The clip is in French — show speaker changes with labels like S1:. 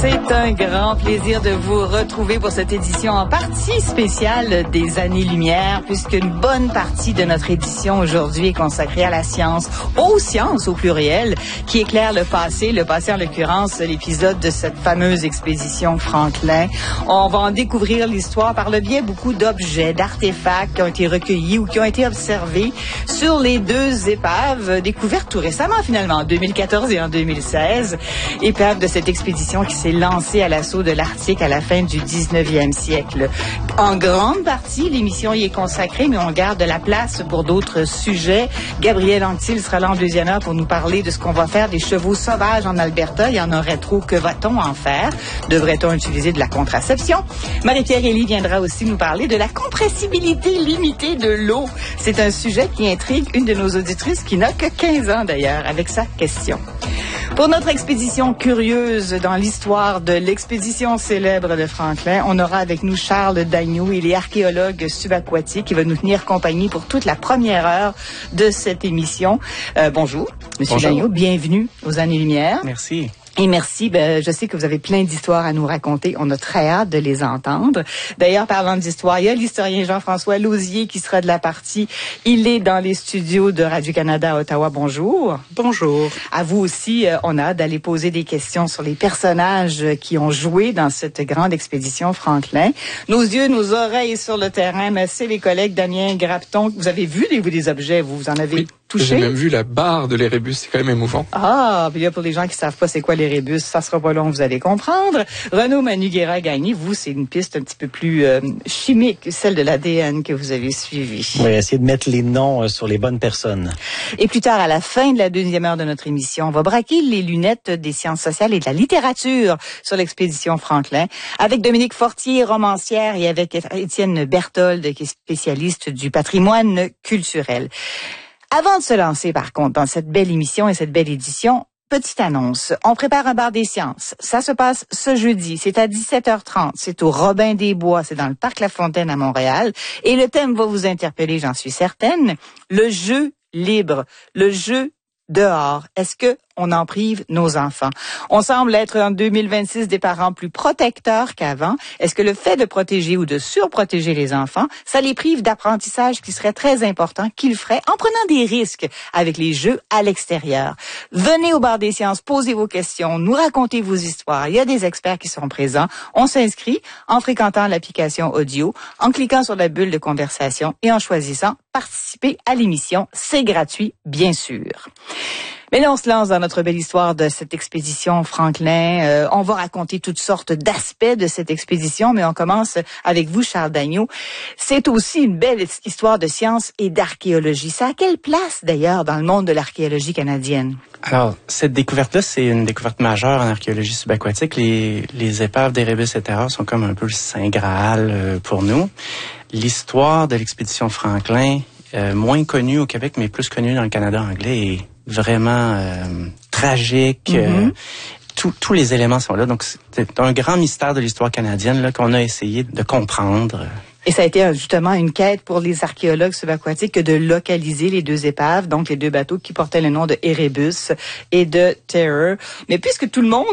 S1: C'est un grand plaisir de vous retrouver pour cette édition en partie spéciale des Années-Lumière, puisqu'une bonne partie de notre édition aujourd'hui est consacrée à la science, aux sciences au pluriel, qui éclairent le passé en l'occurrence l'épisode de cette fameuse expédition Franklin. On va en découvrir l'histoire par le biais beaucoup d'objets, d'artefacts qui ont été recueillis ou qui ont été observés sur les deux épaves découvertes tout récemment finalement, en 2014 et en 2016. Épaves de cette expédition qui s'est lancée à l'assaut de l'Arctique à la fin du 19e siècle. En grande partie, l'émission y est consacrée, mais on garde de la place pour d'autres sujets. Gabriel Anctil sera là en deuxième heure pour nous parler de ce qu'on va faire des chevaux sauvages en Alberta. Il y en aurait trop, que va-t-on en faire? Devrait-on utiliser de la contraception? Marie-Pierre Elie viendra aussi nous parler de la compressibilité limitée de l'eau. C'est un sujet qui intrigue une de nos auditrices qui n'a que 15 ans d'ailleurs, avec sa question. Pour notre expédition curieuse dans l'histoire de l'expédition célèbre de Franklin, on aura avec nous Charles Dagneau. Il est archéologue subaquatique qui va nous tenir compagnie pour toute la première heure de cette émission. Bonjour, Monsieur Dagneau, bienvenue aux Années-Lumière.
S2: Merci.
S1: Et merci, je sais que vous avez plein d'histoires à nous raconter. On a très hâte de les entendre. D'ailleurs, parlant d'histoire, il y a l'historien Jean-François Lausier qui sera de la partie. Il est dans les studios de Radio-Canada à Ottawa. Bonjour.
S2: Bonjour.
S1: À vous aussi, on a hâte d'aller poser des questions sur les personnages qui ont joué dans cette grande expédition Franklin. Nos yeux, nos oreilles sur le terrain, mais c'est les collègues Damien Grapton. Vous avez vu des objets, vous en avez touché?
S2: J'ai même vu la barre de l'Érébus, c'est quand même émouvant.
S1: Ah, puis là, pour les gens qui savent pas c'est quoi l'Érébus, ça sera pas long, vous allez comprendre. Renaud Maniguera-Gagné, vous, c'est une piste un petit peu plus chimique, celle de l'ADN que vous avez suivie.
S3: Oui, essayer de mettre les noms sur les bonnes personnes.
S1: Et plus tard, à la fin de la deuxième heure de notre émission, on va braquer les lunettes des sciences sociales et de la littérature sur l'expédition Franklin, avec Dominique Fortier, romancière, et avec Étienne Berthold, qui est spécialiste du patrimoine culturel. Avant de se lancer, par contre, dans cette belle émission et cette belle édition, petite annonce. On prépare un bar des sciences. Ça se passe ce jeudi. C'est à 17h30. C'est au Robin des Bois. C'est dans le Parc La Fontaine à Montréal. Et le thème va vous interpeller, j'en suis certaine. Le jeu libre. Le jeu dehors. Est-ce que on en prive nos enfants? On semble être en 2026 des parents plus protecteurs qu'avant. Est-ce que le fait de protéger ou de surprotéger les enfants, ça les prive d'apprentissage qui serait très important qu'ils feraient en prenant des risques avec les jeux à l'extérieur? Venez au bar des sciences, posez vos questions, nous racontez vos histoires. Il y a des experts qui seront présents. On s'inscrit en fréquentant l'application audio, en cliquant sur la bulle de conversation et en choisissant participer à l'émission. C'est gratuit, bien sûr. Mais là, on se lance dans notre belle histoire de cette expédition Franklin. On va raconter toutes sortes d'aspects de cette expédition, mais on commence avec vous, Charles Dagneau. C'est aussi une belle histoire de science et d'archéologie. Ça a quelle place, d'ailleurs, dans le monde de l'archéologie canadienne?
S2: Alors, cette découverte-là, c'est une découverte majeure en archéologie subaquatique. Les épaves d'Érébus et Terror sont comme un peu le Saint Graal pour nous. L'histoire de l'expédition Franklin, moins connue au Québec, mais plus connue dans le Canada anglais, est vraiment tragique. Tous les éléments sont là. Donc, c'est un grand mystère de l'histoire canadienne là qu'on a essayé de comprendre.
S1: Et ça a été justement une quête pour les archéologues subaquatiques de localiser les deux épaves, donc les deux bateaux qui portaient le nom de Erebus et de Terror. Mais puisque tout le monde